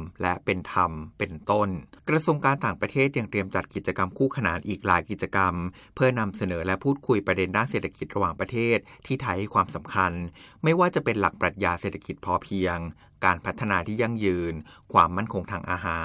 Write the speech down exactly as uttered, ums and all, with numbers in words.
และเป็นธรรมเป็นต้นกระทรวงการต่างประเทศยังเตรียมจัดกิจกรรมคู่ขนานอีกหลายกิจกรรมเพื่อนำเสนอและพูดคุยประเด็นด้านเศรษฐกิจระหว่างประเทศที่ไทยให้ความสำคัญไม่ว่าจะเป็นหลักปรัชญาเศรษฐกิจพอเพียงการพัฒนาที่ยั่งยืนความมั่นคงทางอาหาร